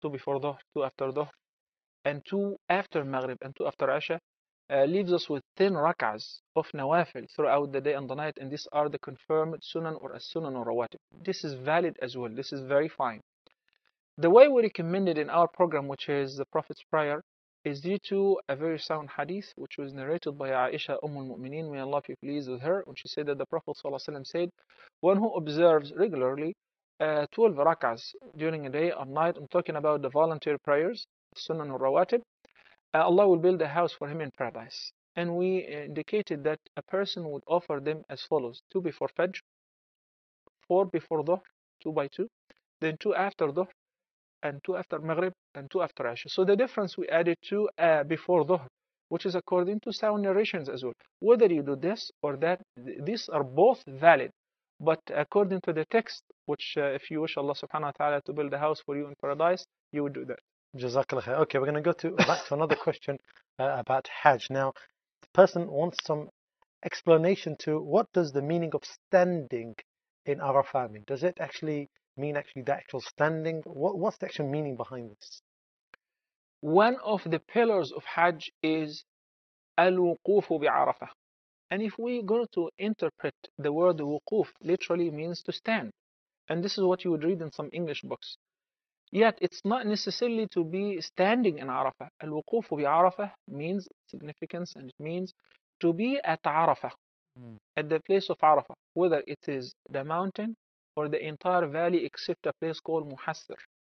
two before Dhuhr, two after Dhuhr, and two after Maghrib, and two after Isha, leaves us with 10 rak'ahs of nawafil throughout the day and the night, and these are the confirmed sunan or as-sunan or rawatib. This is valid as well. This is very fine. The way we recommended in our program, which is the Prophet's prayer, is due to a very sound hadith, which was narrated by Aisha al-Mu'mineen, may Allah be pleased with her, when she said that the Prophet ﷺ said, one who observes regularly 12 rak'ahs during a day or night, I'm talking about the voluntary prayers, sunan or rawatib, Allah will build a house for him in paradise. And we indicated that a person would offer them as follows: 2 before Fajr, 4 before Dhuhr, 2 by 2, then 2 after Dhuhr, and 2 after Maghrib, and 2 after Isha. So the difference, we added 2 before Dhuhr, which is according to sound narrations as well. Whether you do this or that, these are both valid. But according to the text, which if you wish Allah subhanahu wa ta'ala to build a house for you in paradise, you would do that. Jazakallah khair. Okay, we're going to go back to another question about Hajj. Now, the person wants some explanation to what does the meaning of standing in Arafah mean? Does it actually mean the actual standing? What's the actual meaning behind this? One of the pillars of Hajj is al-wuquf bi-Arafah. And if we go to interpret the word wuquf, literally means to stand. And this is what you would read in some English books. Yet it's not necessarily to be standing in Arafah. Al-wuquf bi-Arafah means significance, and it means to be at Arafah, at the place of Arafah, whether it is the mountain or the entire valley except a place called Muhassir.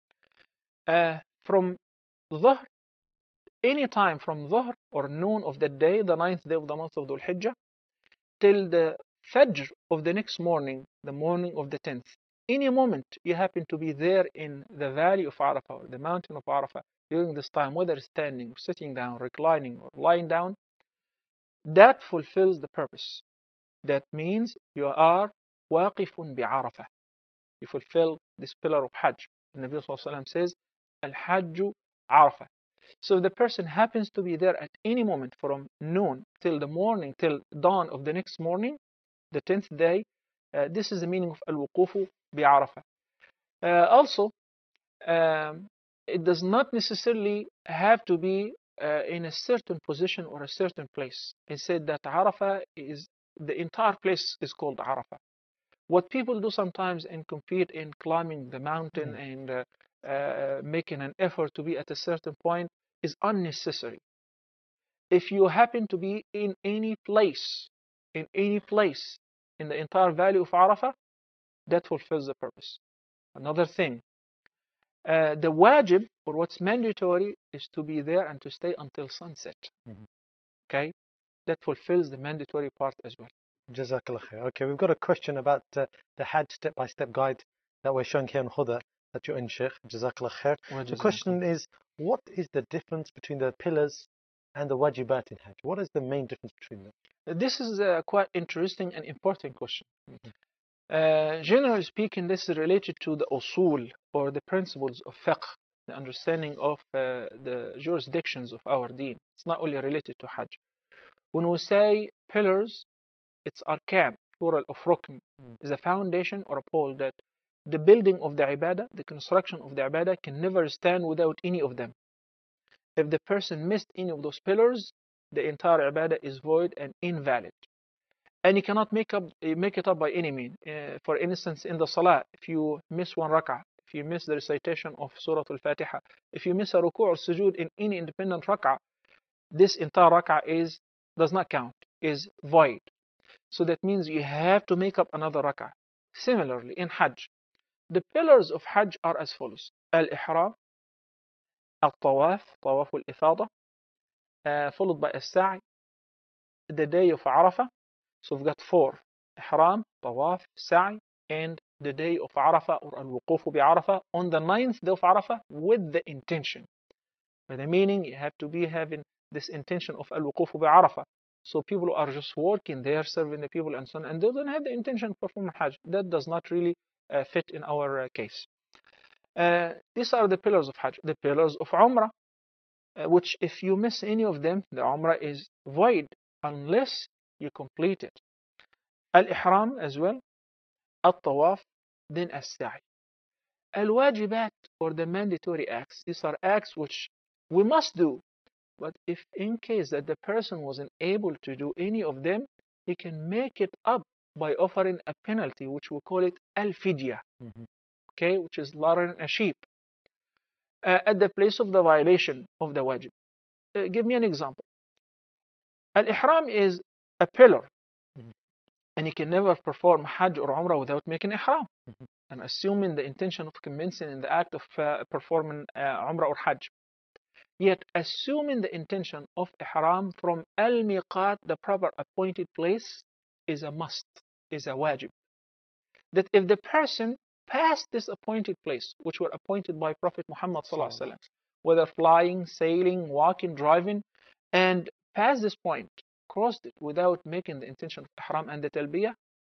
From Dhuhr, any time from Dhuhr or noon of the day, the 9th day of the month of Dhul Hijjah, till the Fajr of the next morning, the morning of the 10th. Any moment you happen to be there in the valley of Arafah or the mountain of Arafah during this time, whether standing, or sitting down, reclining, or lying down, that fulfills the purpose. That means you are waqifun bi'Arafah. You fulfill this pillar of Hajj. The Nabi Sallallahu Alaihi Wasallam says, Al-Hajju Arafah. So if the person happens to be there at any moment from noon till the morning, till dawn of the next morning, the 10th day, this is the meaning of al-wuqufu bi-Arafah. Also, it does not necessarily have to be in a certain position or a certain place. It said that Arafah is, the entire place is called Arafah. What people do sometimes and compete in climbing the mountain and making an effort to be at a certain point is unnecessary. If you happen to be in any place in the entire valley of Arafah, that fulfills the purpose. Another thing, the wajib, or what's mandatory, is to be there and to stay until sunset. Okay, that fulfills the mandatory part as well. Jazakallah khair. Okay, we've got a question about the Hajj step-by-step guide that we're showing here on Huda that you're in, Sheikh. Jazakallah khair. The question is, what is the difference between the pillars and the wajibat in Hajj? What is the main difference between them? This is a quite interesting and important question. Generally speaking, this is related to the usul, or the principles of fiqh, the understanding of the jurisdictions of our deen. It's not only related to Hajj. When we say pillars, it's arkan, plural of rukn, is a foundation or a pole that the building of the ibadah, the construction of the ibadah, can never stand without any of them. If the person missed any of those pillars, the entire ibadah is void and invalid. And you cannot make it up by any means. For instance, in the salah, if you miss one rak'ah, if you miss the recitation of Surah Al-Fatiha, if you miss a ruku' or sujood in any independent rak'ah, this entire rak'ah does not count, is void. So that means you have to make up another rak'ah. Similarly, in Hajj, the pillars of Hajj are as follows: Al-Ihram, Al-Tawaf, Tawaf al-Ifada, followed by As-Sa'i, the day of Arafah. So we've got 4: Ihram, Tawaf, Sa'i, and the day of Arafah, or Al-Wuqufu bi-Arafah, on the 9th day of Arafah, with the intention. By the meaning, you have to be having this intention of Al-Wuqufu bi-Arafah. So people are just working there, serving the people and so on, and they don't have the intention to perform Hajj. That does not really fit in our case. These are the pillars of Hajj. The pillars of Umrah, which if you miss any of them, the Umrah is void unless you complete it. Al-Ihram as well, Al-Tawaf, then As-Sa'i. Al-wajibat, or the mandatory acts, these are acts which we must do. But if in case that the person wasn't able to do any of them, he can make it up by offering a penalty, which we call it al-fidya, okay, which is slaughtering a sheep at the place of the violation of the wajib. Give me an example. Al-ihram is a pillar, and you can never perform hajj or umrah without making ihram. I'm assuming the intention of commencing in the act of performing umrah or hajj. Yet, assuming the intention of ihram from al-miqat, the proper appointed place, is a must, is a wajib. That if the person passed this appointed place, which were appointed by Prophet Muhammad sallallahu alaihi wasallam, whether flying, sailing, walking, driving, and passed this point, crossed it without making the intention of ihram and the talbiyah,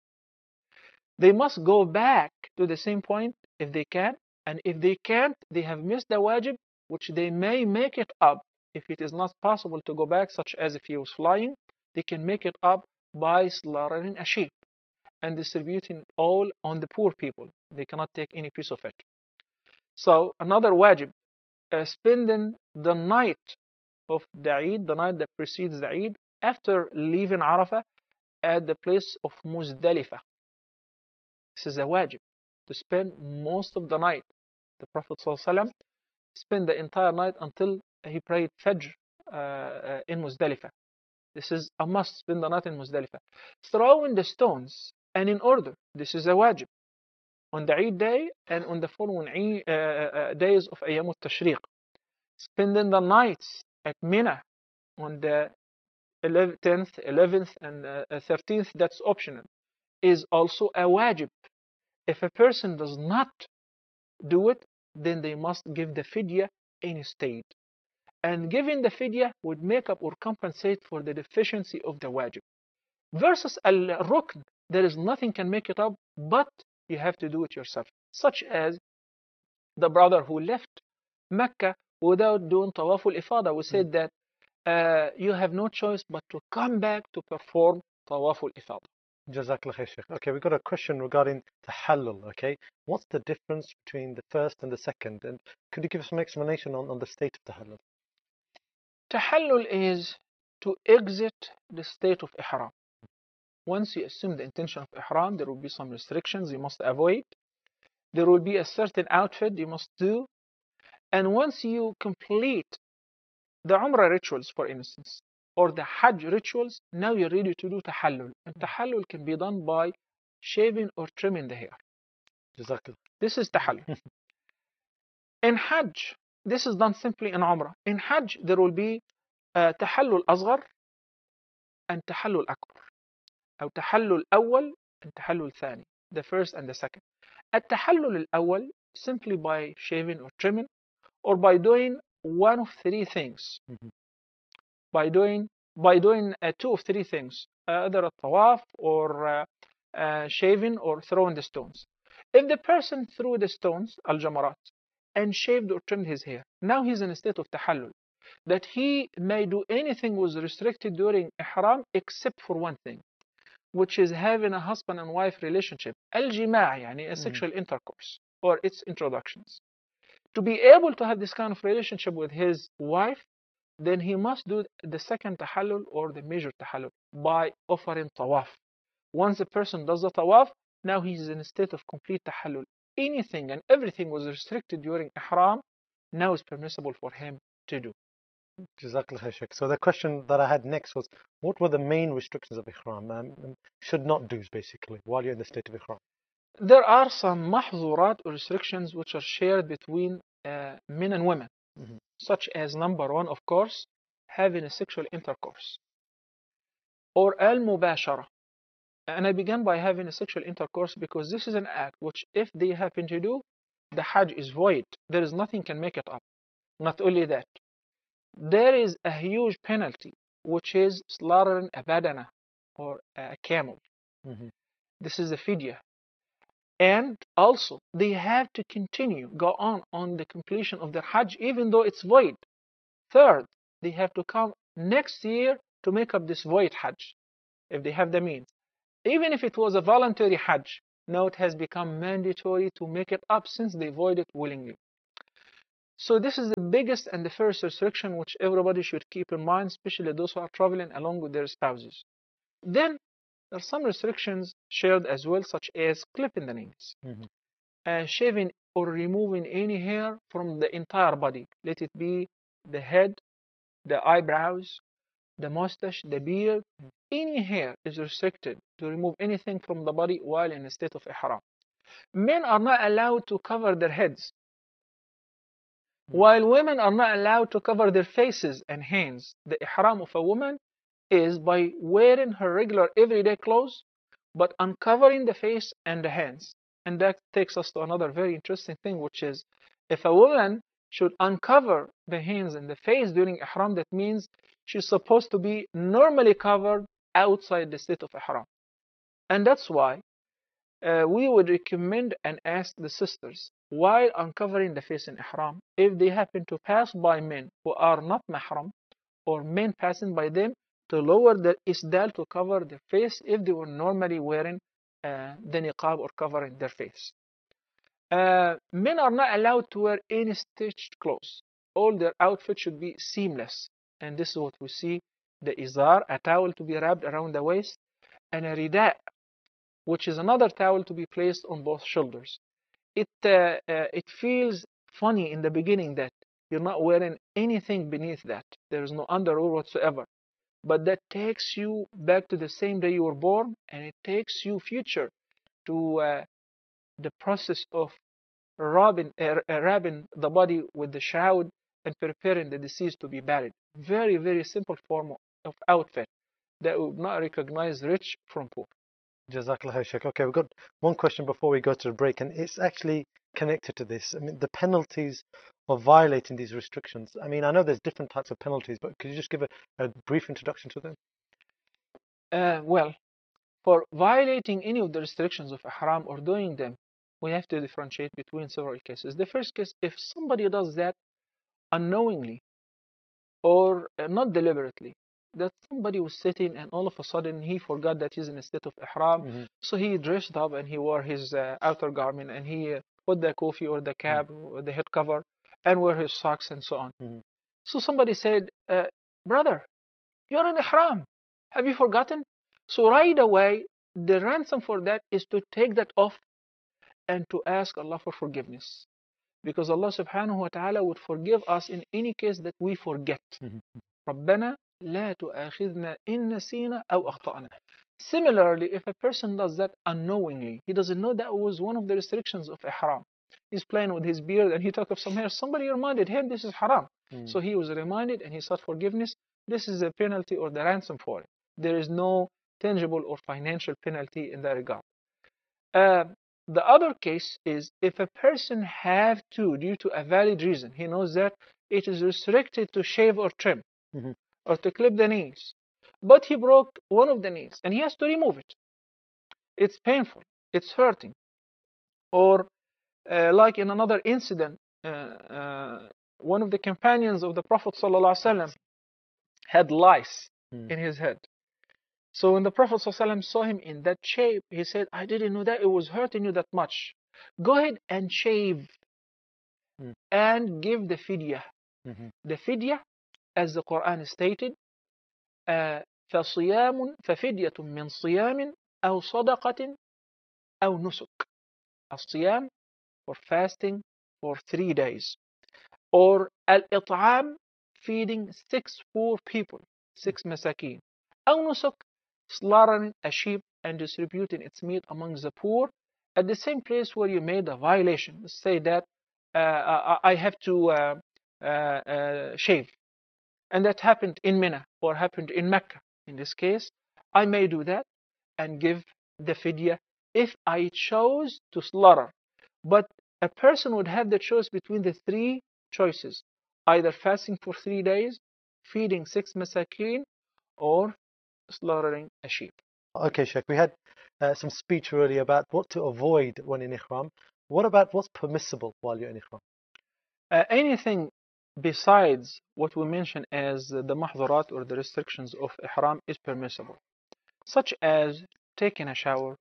they must go back to the same point if they can, and if they can't, they have missed the wajib, which they may make it up if it is not possible to go back, such as if he was flying. They can make it up by slaughtering a sheep and distributing it all on the poor people. They cannot take any piece of it. So another wajib, spending the night of the Eid, the night that precedes the Eid, after leaving Arafah at the place of Muzdalifah. This is a wajib, to spend most of the night. The Prophet ﷺ spent the entire night until he prayed Fajr in Muzdalifah. This is a must, spend the night in Muzdalifah. Throwing the stones, and in order, this is a wajib, on the Eid day and on the following days of Ayyam al-Tashriq. Spending the nights at Mina on the 10th, 11th, and 13th, that's optional, is also a wajib. If a person does not do it, then they must give the fidya instead. And giving the fidya would make up or compensate for the deficiency of the wajib. Versus al-rukn, there is nothing can make it up, but you have to do it yourself. Such as the brother who left Mecca without doing tawaful ifada. We said that you have no choice but to come back to perform tawaful ifada. Jazakallah khair, Sheikh. Okay, we've got a question regarding tahallul. Okay, what's the difference between the first and the second? And could you give us some explanation on the state of tahallul? Tahallul is to exit the state of ihram. Once you assume the intention of ihram, there will be some restrictions you must avoid. There will be a certain outfit you must do. And once you complete the umrah rituals, for instance, or the hajj rituals, now you're ready to do tahallul. And tahallul can be done by shaving or trimming the hair. Jazakallah. This is tahallul. In hajj, this is done simply in umrah. In hajj, there will be tahallul asghar and tahallul akbar. أو تحلل أول and تحلل ثاني, the first and the second. التحلل الأول, simply by shaving or trimming, or by doing one of three things. By doing two of three things, either a tawaf or shaving or throwing the stones. If the person threw the stones, al-jamarat, and shaved or trimmed his hair, now he's in a state of tahallul, that he may do anything was restricted during ihram except for one thing, which is having a husband and wife relationship, al-jima', yani a sexual intercourse, or its introductions. To be able to have this kind of relationship with his wife, then he must do the second tahallul or the major tahallul by offering tawaf. Once the person does the tawaf, now he's in a state of complete tahallul. Anything and everything was restricted during ihram, now is permissible for him to do. Jazakallah khair, Sheikh. So the question that I had next was, what were the main restrictions of ihram? Should not do, basically, while you're in the state of ihram? There are some mahzurat or restrictions which are shared between men and women, such as number one, of course, having a sexual intercourse, or al-mubashara. And I began by having a sexual intercourse because this is an act which, if they happen to do, the hajj is void. There is nothing can make it up. Not only that, there is a huge penalty, which is slaughtering a badana or a camel. This is the fidya. And also, they have to go on the completion of their hajj, even though it's void. Third, they have to come next year to make up this void hajj, if they have the means. Even if it was a voluntary hajj, Now it has become mandatory to make it up since they avoid it willingly. So this is the biggest and the first restriction which everybody should keep in mind, especially those who are traveling along with their spouses. Then there are some restrictions shared as well, such as clipping the nails, shaving or removing any hair from the entire body. Let it be the head, the eyebrows, the mustache, the beard. Any hair is restricted to remove anything from the body while in a state of ihram. Men are not allowed to cover their heads, while women are not allowed to cover their faces and hands. The ihram of a woman is by wearing her regular everyday clothes, but uncovering the face and the hands. And that takes us to another very interesting thing, which is if a woman should uncover the hands and the face during ihram, that means she's supposed to be normally covered outside the state of ihram. And that's why we would recommend and ask the sisters, while uncovering the face in ihram, if they happen to pass by men who are not mahram, or men passing by them, to lower the isdal to cover their face if they were normally wearing the niqab or covering their face. Men are not allowed to wear any stitched clothes. All their outfit should be seamless. And this is what we see, the izar, a towel to be wrapped around the waist, and a rida, which is another towel to be placed on both shoulders. It feels funny in the beginning that you're not wearing anything beneath that. There is no underwear whatsoever. But that takes you back to the same day you were born, and it takes you future to the process of wrapping the body with the shroud and preparing the deceased to be buried. Very, very simple form of outfit that would not recognize rich from poor. Jazakallah Shaykh. Okay, we've got one question before we go to the break, and it's actually connected to this. I mean, the penalties of violating these restrictions. I mean, I know there's different types of penalties, but could you just give a brief introduction to them? Well, for violating any of the restrictions of ihram or doing them, we have to differentiate between several cases. The first case, if somebody does that unknowingly or not deliberately, that somebody was sitting and all of a sudden he forgot that he's in a state of ihram, so he dressed up and he wore his outer garment and he put the kufi or the cap or the head cover and wear his socks and so on. So somebody said, brother, you're in ihram. Have you forgotten? So right away, the ransom for that is to take that off and to ask Allah for forgiveness. Because Allah subhanahu wa ta'ala would forgive us in any case that we forget. رَبَّنَا لَا تُؤَاخِذْنَا إِن نَسِينَا أَوْ أَخْطَأْنَا. Similarly, if a person does that unknowingly, he doesn't know that was one of the restrictions of ihram. He's playing with his beard and he took off some hair. Somebody reminded him this is haram. So he was reminded and he sought forgiveness. This is a penalty or the ransom for it. There is no tangible or financial penalty in that regard. The other case is if a person have to, due to a valid reason, he knows that it is restricted to shave or trim or to clip the nails, but he broke one of the nails and he has to remove it. It's painful, it's hurting. Or like in another incident, one of the companions of the Prophet ﷺ had lice in his head. So when the Prophet ﷺ saw him in that shape, he said, I didn't know that it was hurting you that much. Go ahead and shave and give the fidyah. The fidyah, as the Quran stated, فَصِيَامٌ فَفِدْيَةٌ مِّن صِيَامٍ أَوْ صَدَقَةٍ أَوْ نُسُكٍ. الصيام for fasting for 3 days. Or al-it'am, feeding 6 poor people, 6 masakin. أو نسك, slaughtering a sheep and distributing its meat among the poor at the same place where you made a violation. Let's say that I have to shave, and that happened in Mina or happened in Mecca. In this case, I may do that and give the fidyah if I chose to slaughter. But a person would have the choice between the 3 choices, either fasting for 3 days, feeding 6 masakin, or slaughtering a sheep. Okay, Sheikh, we had some speech earlier about what to avoid when in ihram. What about what's permissible while you're in ihram? Anything besides what we mentioned as the mahzurat or the restrictions of ihram is permissible, such as taking a shower,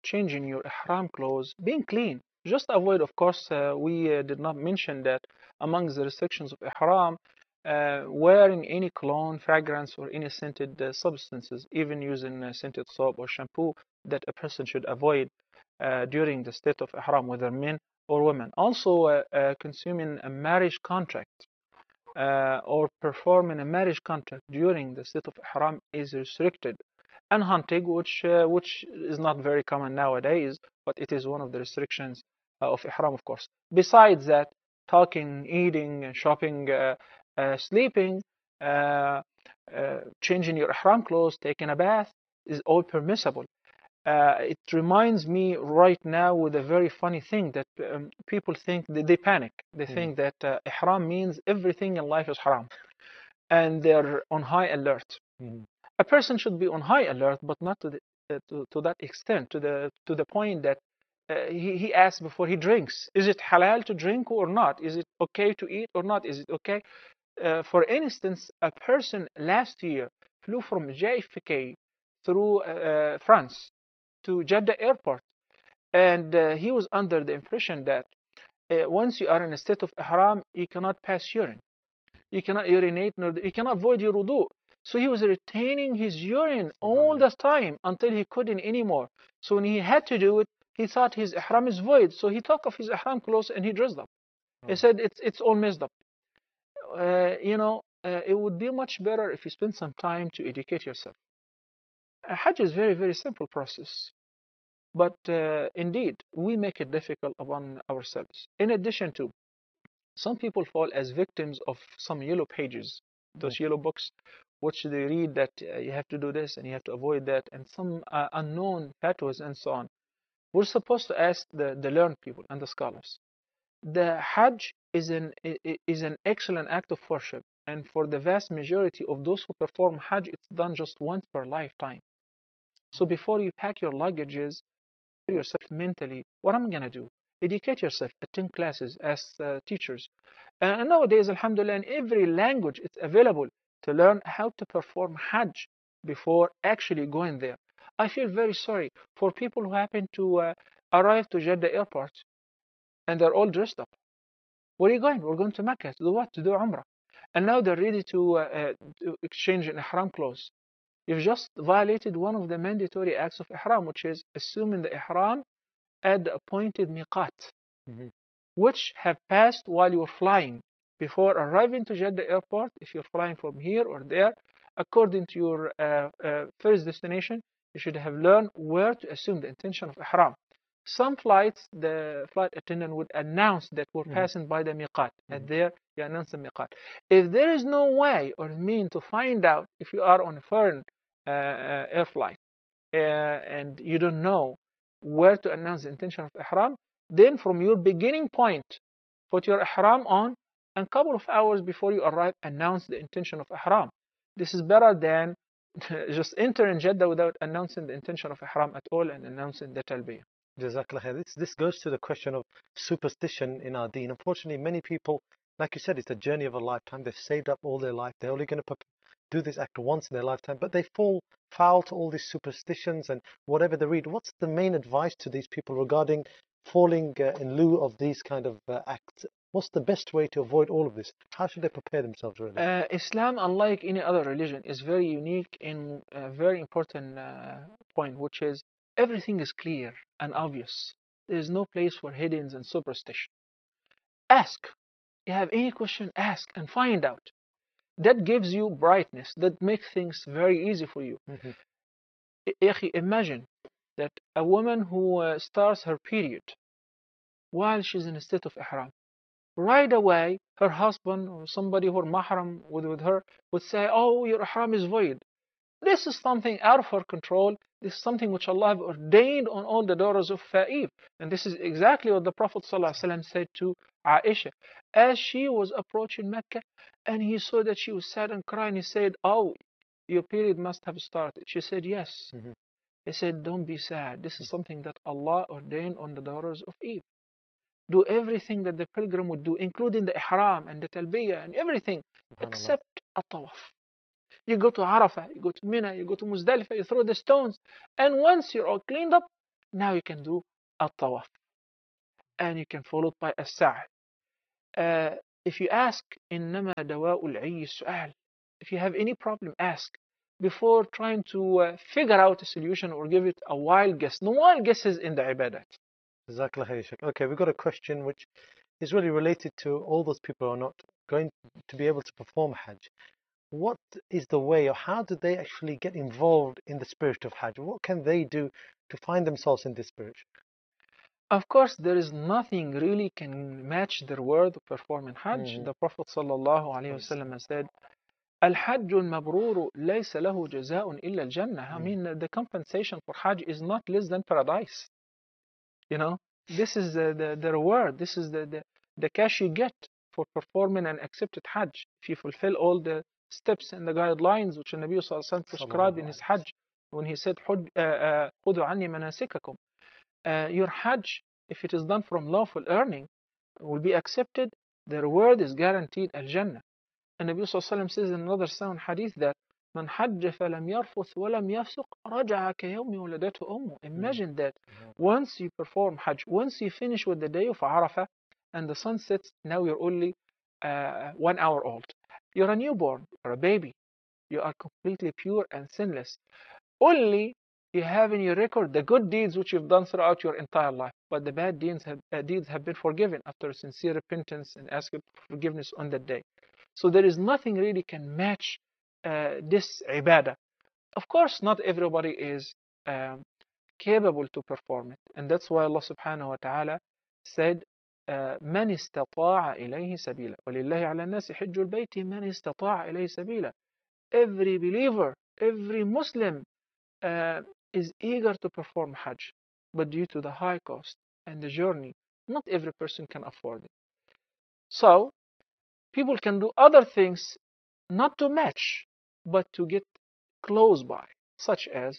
changing your ihram clothes, being clean. Just avoid, of course, we did not mention that among the restrictions of ihram, wearing any cologne, fragrance, or any scented substances, even using scented soap or shampoo, that a person should avoid during the state of ihram, whether men or women. Also, consuming a marriage contract or performing a marriage contract during the state of ihram is restricted. And hunting, which is not very common nowadays, but it is one of the restrictions of ihram, of course. Besides that, talking, eating, shopping, sleeping, changing your ihram clothes, taking a bath is all permissible. It reminds me right now with a very funny thing that people think that they panic. They think that ihram means everything in life is haram, and they're on high alert. A person should be on high alert, but not to that extent, to the point that he asks before he drinks, is it halal to drink or not? Is it okay to eat or not? Is it okay? For instance, a person last year flew from JFK through France to Jeddah airport, and he was under the impression that once you are in a state of ihram, you cannot pass urine, you cannot urinate, nor you cannot void your wudu. So he was retaining his urine all the time until he couldn't anymore. So when he had to do it, he thought his ihram is void. So he took off his ihram clothes and he dressed up. He said it's all messed up. It would be much better if you spend some time to educate yourself. Hajj is very, very simple process. But indeed, we make it difficult upon ourselves. In addition to, some people fall as victims of some yellow pages, those yellow books, which they read that you have to do this and you have to avoid that, and some unknown fatwas and so on. We're supposed to ask the learned people and the scholars. The Hajj is an excellent act of worship, and for the vast majority of those who perform Hajj, it's done just once per lifetime. So before you pack your luggages, yourself mentally, what am I going to do? Educate yourself, attend classes, ask teachers. And nowadays, alhamdulillah, in every language, it's available to learn how to perform Hajj before actually going there. I feel very sorry for people who happen to arrive to Jeddah airport and they're all dressed up. Where are you going? We're going to Mecca. To do what? To do Umrah. And now they're ready to exchange in ihram clothes. You've just violated one of the mandatory acts of ihram, which is assuming the ihram at the appointed miqat, which have passed while you were flying. Before arriving to Jeddah airport, if you're flying from here or there, according to your first destination, you should have learned where to assume the intention of ihram. Some flights, the flight attendant would announce that we're passing by the miqat, and there you announce the miqat. If there is no way or mean to find out if you are on a foreign air flight and you don't know where to announce the intention of ihram, then from your beginning point, put your ihram on, and a couple of hours before you arrive, announce the intention of ihram. This is better than just entering Jeddah without announcing the intention of ihram at all and announcing the talbiyah. Jazakallah khair. This goes to the question of superstition in our deen. Unfortunately, many people, like you said, it's a journey of a lifetime. They've saved up all their life. They're only going to do this act once in their lifetime, but they fall foul to all these superstitions and whatever they read. What's the main advice to these people regarding falling in lieu of these kind of acts? What's the best way to avoid all of this? How should they prepare themselves, really? Islam, unlike any other religion, is very unique in a very important point, which is everything is clear and obvious. There is no place for hiddens and superstition. Ask. You have any question, ask and find out. That gives you brightness. That makes things very easy for you. Imagine that a woman who starts her period while she's in a state of ihram. Right away, her husband or somebody who mahram with her would say, oh, your ihram is void. This is something out of her control. This is something which Allah have ordained on all the daughters of Eve. And this is exactly what the Prophet ﷺ said to Aisha. As she was approaching Mecca and he saw that she was sad and crying, he said, oh, your period must have started. She said, yes. He said, don't be sad. This is something that Allah ordained on the daughters of Eve. Do everything that the pilgrim would do, including the ihram and the talbiyah and everything, except a tawaf. You go to Arafah, you go to Mina, you go to Muzdalifah, you throw the stones, and once you're all cleaned up, now you can do a tawaf, and you can follow it by a sa'i. If you ask, إنما دواء العي السؤال. If you have any problem, ask before trying to figure out a solution or give it a wild guess. No wild guesses in the ibadat. Jazakallah khair, Sheikh. Okay, we've got a question which is really related to all those people who are not going to be able to perform Hajj. What is the way, or how do they actually get involved in the spirit of Hajj? What can they do to find themselves in this spirit? Of course, there is nothing really can match their word of performing Hajj. The Prophet sallallahu alaihi wasallam has said, الحج المبرور ليس له جزاء إلا الجنة. I mean, the compensation for Hajj is not less than paradise. You know, this is the reward. This is the cash you get for performing an accepted Hajj. If you fulfill all the steps and the guidelines which the Nabi sallallahu alaihi wasallam prescribed in his Hajj, when he said, خذوا عني مناسككم. Your Hajj, if it is done from lawful earning, will be accepted. The reward is guaranteed al-Jannah. And Nabi sallallahu alaihi wasallam says in another sound hadith that من حج فلم يرفث ولم يفسق رجع كيوم ولدته أمه. Imagine that once you perform Hajj, once you finish with the day of Arafah and the sun sets, now you're only 1 hour old. You're a newborn, you're a baby. You are completely pure and sinless. Only you have in your record the good deeds which you've done throughout your entire life, but the bad deeds have been forgiven after sincere repentance and asking for forgiveness on that day. So there is nothing really can match this ibadah. Of course, not everybody is capable to perform it, and that's why Allah subhanahu wa ta'ala said, من استطاع إليه سبيلا ولله على الناس حج البيت من استطاع إليه سبيلا. Every believer, every Muslim is eager to perform Hajj, but due to the high cost and the journey, not every person can afford it. So people can do other things not to match, but to get close by, such as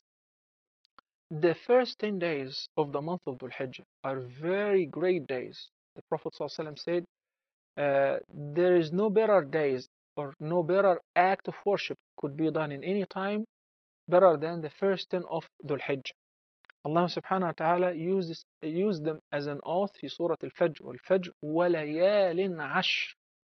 the first 10 days of the month of Dhul Hijjah are very great days. The Prophet ﷺ said, there is no better days or no better act of worship could be done in any time better than the first 10 of Dhul Hijjah. Allah subhanahu wa ta'ala used them as an oath in Surah Al-Fajr, Al-Fajr وَلَيَالٍ عَشْرٍ.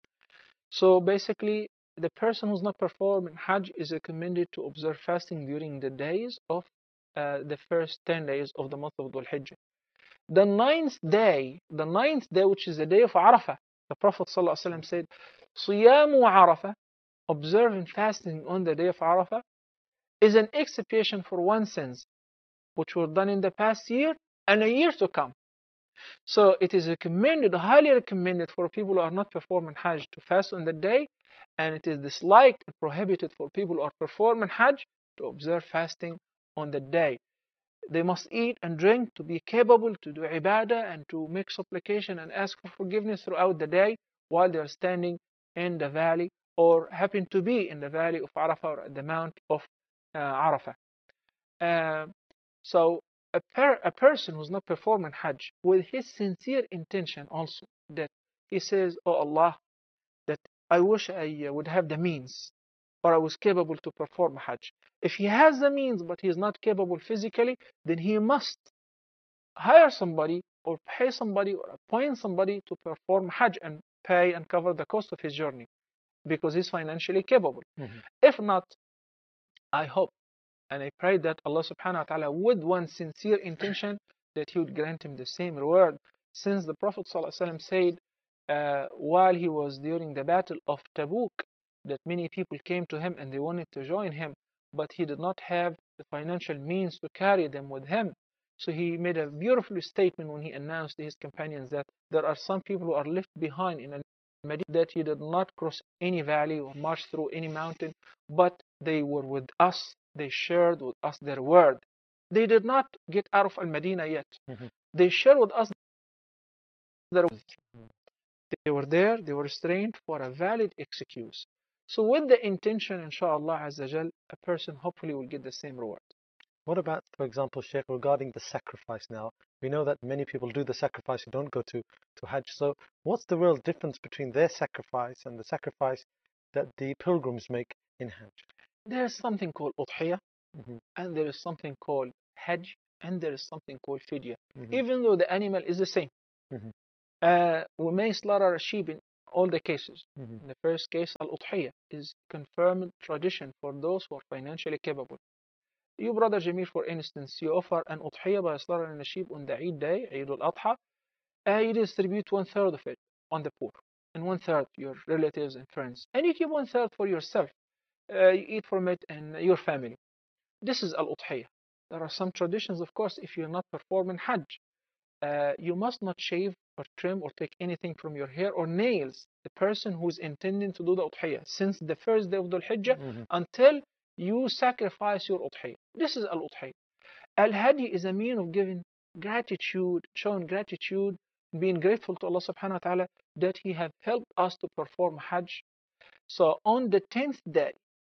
So basically, the person who's not performing Hajj is recommended to observe fasting during the days of the first 10 days of the month of Dhul Hijjah. The ninth day, which is the day of Arafah, the Prophet ﷺ said, صِيَامُ عَرَفَةٍ, observing fasting on the day of Arafah, is an expiation for one's sins, which were done in the past year and a year to come. So it is recommended, highly recommended for people who are not performing Hajj to fast on the day, and it is disliked and prohibited for people who are performing Hajj to observe fasting on the day. They must eat and drink to be capable to do ibadah and to make supplication and ask for forgiveness throughout the day while they are standing in the valley or happen to be in the valley of Arafah or at the mount of Arafah. So a person who's not performing Hajj with his sincere intention also, that he says, oh Allah, that I wish I would have the means or I was capable to perform Hajj. If he has the means but he is not capable physically, then he must hire somebody or pay somebody or appoint somebody to perform Hajj and pay and cover the cost of his journey because he's financially capable. If not, I hope and I pray that Allah subhanahu wa ta'ala with one sincere intention that he would grant him the same reward, since the Prophet ﷺ said while he was during the battle of Tabuk that many people came to him and they wanted to join him, but he did not have the financial means to carry them with him. So he made a beautiful statement when he announced to his companions that there are some people who are left behind in Medina, that he did not cross any valley or march through any mountain, but they were with us. They shared with us their word. They did not get out of Al-Madinah yet. They shared with us their word. They were there, they were trained for a valid excuse. So with the intention, inshallah Azzajal, a person hopefully will get the same reward. What about, for example, Sheikh, regarding the sacrifice now? We know that many people do the sacrifice who don't go to Hajj. So what's the real difference between their sacrifice and the sacrifice that the pilgrims make in Hajj? There's something called Udhiyah, and there is something called Hajj, and there is something called fidya, Mhm. even though the animal is the same. Mhm. We may slaughter a sheep in all the cases. Mhm. In the first case, al-udhiyya is confirmed tradition for those who are financially capable. You, Brother Jamil, for instance, you offer an udhiyya by slaughtering a sheep on the Eid day, Eid al-Adha. You distribute 1/3 of it on the poor, and 1/3 your relatives and friends, and you keep 1/3 for yourself. You eat from it and your family. This is al-udhiyya. There are some traditions, of course, if you're not performing Hajj. You must not shave or trim or take anything from your hair or nails the person who's intending to do the udhiyah since the first day of the Hijjah Mhm. until you sacrifice your udhiyah. This is al-udhiyah. Al-hadi is a mean of giving gratitude, showing gratitude, being grateful to Allah subhanahu wa ta'ala that He have helped us to perform Hajj. So on the 10th day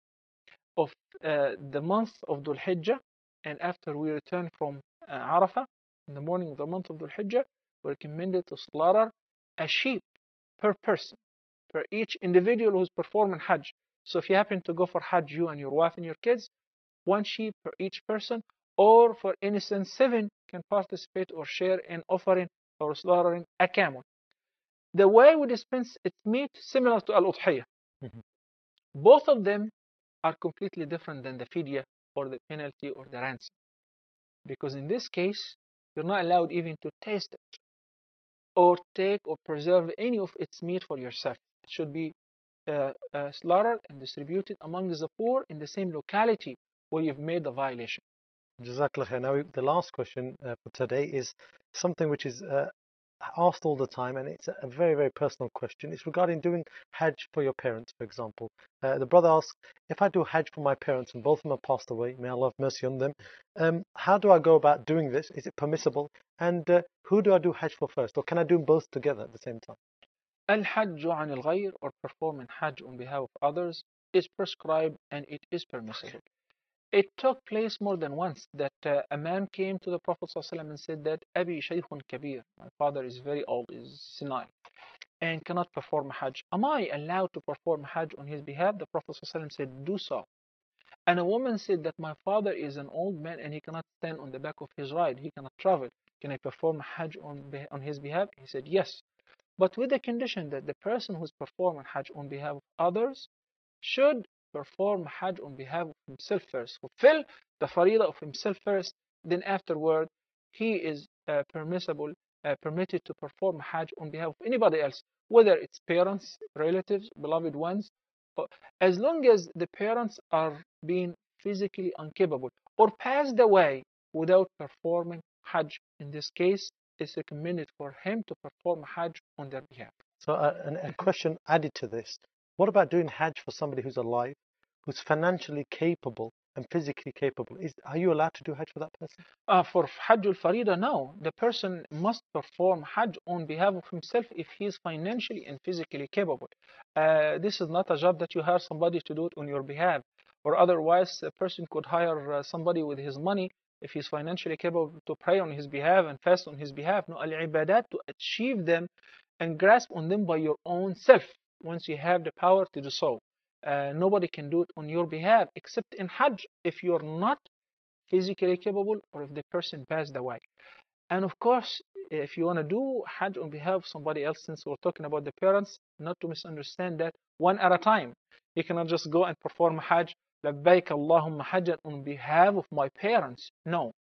of the month of Dhul Hijjah, and after we return from Arafah, in the morning of the month of Dhul Hijjah, we recommended to slaughter a sheep per person, per each individual who's performing Hajj. So if you happen to go for Hajj, you and your wife and your kids, one sheep per each person, or for instance, 7 can participate or share in offering or slaughtering a camel. The way we dispense its meat similar to al-udhiyah. Mhm. Both of them are completely different than the fidya or the penalty or the ransom. Because in this case, you're not allowed even to taste it or take or preserve any of its meat for yourself. It should be slaughtered and distributed among the poor in the same locality where you've made the violation. Jazakallah khair. Now, the last question for today is something which is asked all the time, and it's a very, very personal question. It's regarding doing Hajj for your parents, for example. The brother asks, if I do Hajj for my parents and both of them have passed away, may Allah have mercy on them, how do I go about doing this? Is it permissible? And who do I do Hajj for first? Or can I do them both together at the same time? Al-Hajj عن الغير, or performing Hajj on behalf of others, is prescribed and it is permissible. It took place more than once that a man came to the Prophet ﷺ and said that Abi Shaykhun Kabir, my father is very old, is senile, and cannot perform Hajj. Am I allowed to perform Hajj on his behalf? The Prophet ﷺ said, do so. And a woman said that my father is an old man and he cannot stand on the back of his ride, he cannot travel. Can I perform Hajj on his behalf? He said, yes, but with the condition that the person who's performing Hajj on behalf of others should perform Hajj on behalf of himself first, fulfill the faridah of himself first, then afterward he is permitted to perform Hajj on behalf of anybody else, whether it's parents, relatives, beloved ones, as long as the parents are being physically incapable or passed away without performing Hajj. In this case, it's recommended for him to perform Hajj on their behalf. So, a question added to this. What about doing Hajj for somebody who's alive, who's financially capable and physically capable? Are you allowed to do Hajj for that person? For Hajj al-Farida, no. The person must perform Hajj on behalf of himself if he is financially and physically capable. This is not a job that you hire somebody to do it on your behalf, or otherwise a person could hire somebody with his money if he's financially capable to pray on his behalf and fast on his behalf. No, al-ibadat, to achieve them and grasp on them by your own self once you have the power to do so. Nobody can do it on your behalf except in Hajj if you're not physically capable or if the person passed away. And of course, if you want to do Hajj on behalf of somebody else, since we're talking about the parents, not to misunderstand that one at a time. You cannot just go and perform Hajj, labbaik Allahumma Hajjan on behalf of my parents. No,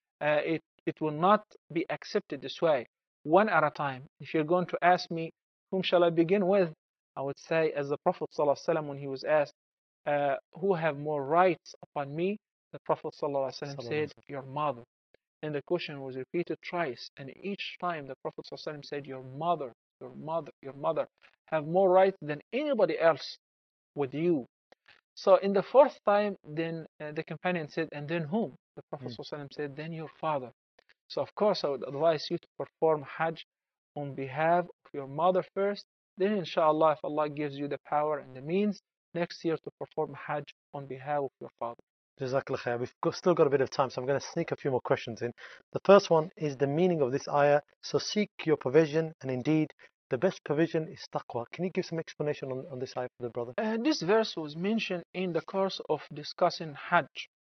it will not be accepted this way, one at a time. If you're going to ask me, whom shall I begin with? I would say, as the Prophet ﷺ, when he was asked, who have more rights upon me? The Prophet ﷺ said, your mother. And the question was repeated twice. And each time the Prophet ﷺ said, your mother, your mother, your mother have more rights than anybody else with you. So in the fourth time, then the companion said, and then whom? The Prophet ﷺ said, then your father. So of course, I would advise you to perform Hajj on behalf of your mother first. Then inshallah, if Allah gives you the power and the means, next year to perform Hajj on behalf of your father. Jazakallah khair. Still got a bit of time, so I'm going to sneak a few more questions in. The first one is the meaning of this ayah. So seek your provision, and indeed, the best provision is taqwa. Can you give some explanation on this ayah for the brother? This verse was mentioned in the course of discussing Hajj.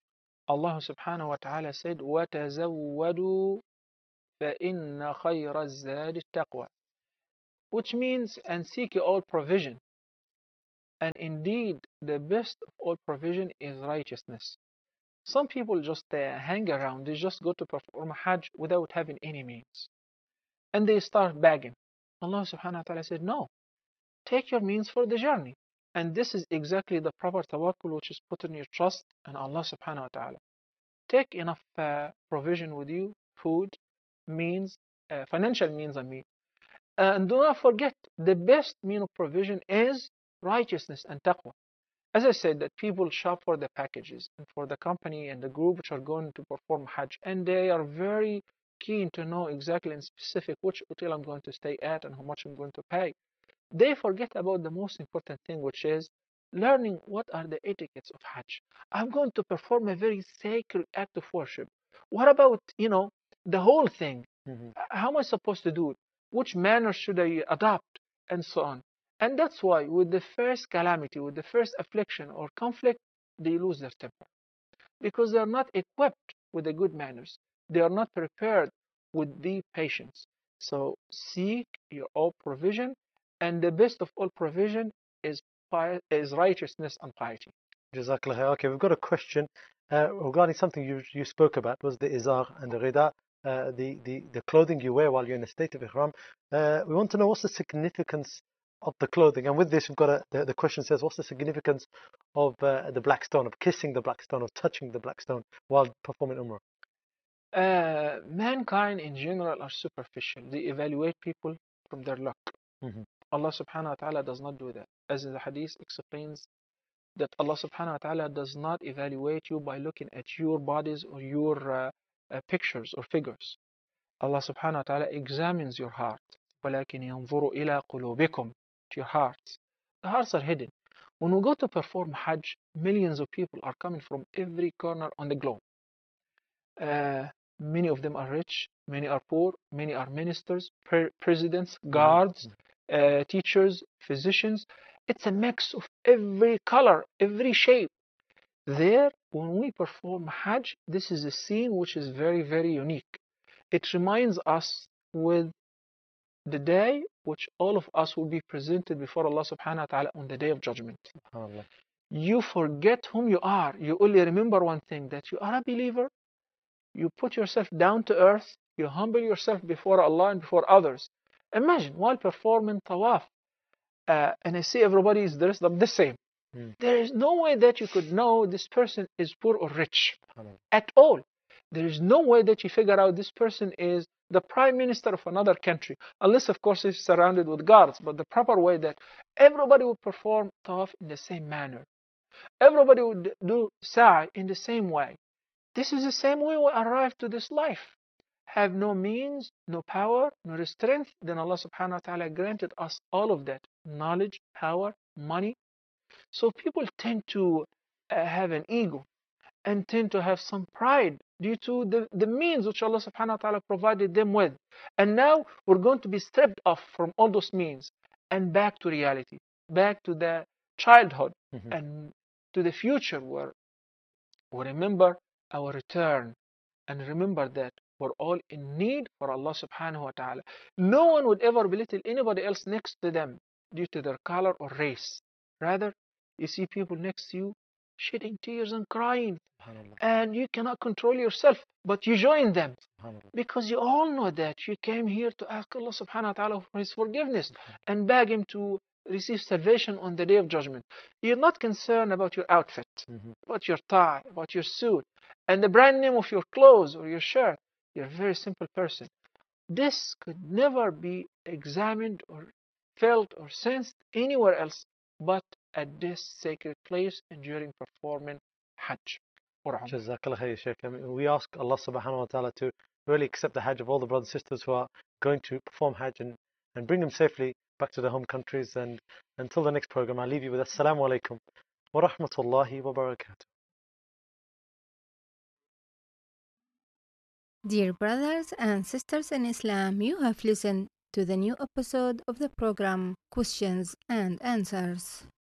Allah subhanahu wa ta'ala said, وَتَزَوَّدُوا فَإِنَّ خَيْرَ الزَّادِ التَّقْوَى, which means, and seek all provision. And indeed, the best of all provision is righteousness. Some people just hang around, they just go to perform Hajj without having any means. And they start begging. Allah subhanahu wa ta'ala said, no, take your means for the journey. And this is exactly the proper tawakkul, which is putting your trust in Allah subhanahu wa ta'ala. Take enough provision with you, food, means, financial means, I mean. And do not forget, the best mean of provision is righteousness and taqwa. As I said, that people shop for the packages and for the company and the group which are going to perform Hajj, and they are very keen to know exactly and specific which hotel I'm going to stay at and how much I'm going to pay. They forget about the most important thing, which is learning what are the etiquettes of Hajj. I'm going to perform a very sacred act of worship. What about, the whole thing? Mm-hmm. How am I supposed to do it? Which manner should I adopt? And so on. And that's why with the first calamity, with the first affliction or conflict, they lose their temper. Because they are not equipped with the good manners. They are not prepared with the patience. So seek your all provision, and the best of all provision is righteousness and piety. Jazakallah khair. Okay, we've got a question regarding something you spoke about, was the izar and the rida, the clothing you wear while you're in a state of ihram. We want to know what's the significance of the clothing. And with this, we've got the question says, what's the significance of the black stone, of kissing the black stone, of touching the black stone while performing umrah? Mankind in general are superficial. They evaluate people from their look. Mm-hmm. Allah subhanahu wa ta'ala does not do that. As in the hadith explains that Allah subhanahu wa ta'ala does not evaluate you by looking at your bodies or your pictures or figures. Allah subhanahu wa ta'ala examines your heart. وَلَكِنْ يَنْظُرُ إِلَىٰ قُلُوبِكُمْ, to your hearts. The hearts are hidden. When we go to perform Hajj, millions of people are coming from every corner on the globe. Many of them are rich, many are poor, many are ministers, presidents, guards, teachers, physicians. It's a mix of every color, every shape. There, when we perform Hajj, this is a scene which is very, very unique. It reminds us with the day which all of us will be presented before Allah subhanahu wa ta'ala on the day of judgment. SubhanAllah. You forget whom you are. You only remember one thing, that you are a believer. You put yourself down to earth. You humble yourself before Allah and before others. Imagine while performing tawaf, and I see everybody is dressed up the same. There is no way that you could know this person is poor or rich at all. There is no way that you figure out this person is the prime minister of another country, unless of course he's surrounded with guards. But the proper way that everybody would perform tawaf in the same manner. Everybody would do sa'i in the same way. This is the same way we arrive to this life. Have no means, no power, no strength, then Allah subhanahu wa ta'ala granted us all of that. Knowledge, power, money. So people tend to have an ego and tend to have some pride due to the means which Allah subhanahu wa ta'ala provided them with. And now we're going to be stripped off from all those means and back to reality, back to the childhood and to the future where we remember our return and remember that we're all in need for Allah subhanahu wa ta'ala. No one would ever belittle anybody else next to them due to their color or race. Rather, you see people next to you shedding tears and crying, and you cannot control yourself, but you join them because you all know that you came here to ask Allah subhanahu wa ta'ala for His forgiveness and beg Him to receive salvation on the day of judgment. You're not concerned about your outfit, about your tie, about your suit, and the brand name of your clothes or your shirt. You're a very simple person. This could never be examined or felt or sensed anywhere else but at this sacred place and during performing Hajj or Umrah. Jazakallah khair, Shaykh. I mean, we ask Allah subhanahu wa ta'ala to really accept the Hajj of all the brothers and sisters who are going to perform Hajj and bring them safely back to their home countries. And until the next program, I'll leave you with Assalamu alaikum wa rahmatullahi wa barakatuh. Dear brothers and sisters in Islam, you have listened to the new episode of the program Questions and Answers.